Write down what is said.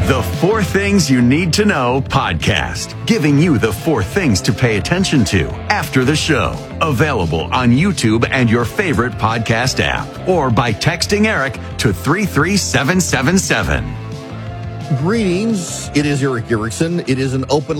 The 4 Things You Need to Know podcast, giving you the 4 things to pay attention to after the show. Available on YouTube and your favorite podcast app, or by texting Eric to 33777. Greetings. It is Eric Erickson. It is an open